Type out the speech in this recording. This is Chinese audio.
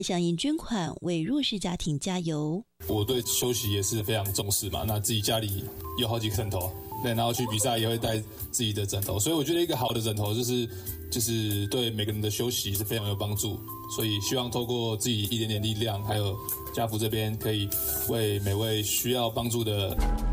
响应捐款为弱势家庭加油。 我对休息也是非常重视嘛，那自己家里有好几个枕头，对，然后去比赛也会带自己的枕头，所以我觉得一个好的枕头就是对每个人的休息是非常有帮助，所以希望透过自己一点点力量，还有家福这边可以为每位需要帮助的